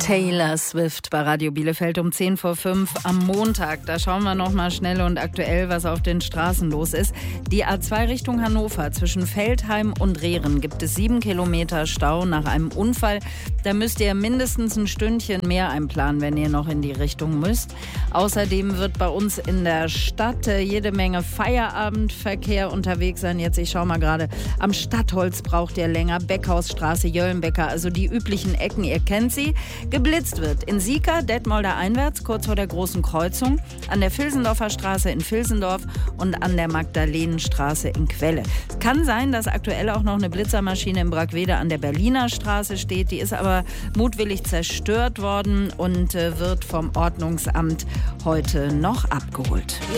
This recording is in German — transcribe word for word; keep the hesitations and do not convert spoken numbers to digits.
Taylor Swift bei Radio Bielefeld um zehn vor fünf am Montag. Da schauen wir noch mal schnell und aktuell, was auf den Straßen los ist. Die A zwei Richtung Hannover zwischen Veltheim und Rehren gibt es sieben Kilometer Stau nach einem Unfall. Da müsst ihr mindestens ein Stündchen mehr einplanen, wenn ihr noch in die Richtung müsst. Außerdem wird bei uns in der Stadt äh, jede Menge Feierabendverkehr unterwegs sein. Jetzt, ich schau mal gerade, am Stadtholz braucht ihr länger. Beckhausstraße, Jöllenbecker, also die üblichen Ecken, ihr kennt sie. Geblitzt wird in Sieker, Detmolder einwärts, kurz vor der Großen Kreuzung, an der Vilsendorfer Straße in Vilsendorf und an der Magdalenenstraße in Quelle. Es kann sein, dass aktuell auch noch eine Blitzermaschine in Brackwede an der Berliner Straße steht. Die ist aber mutwillig zerstört worden und äh, wird vom Ordnungsamt heute noch abgeholt.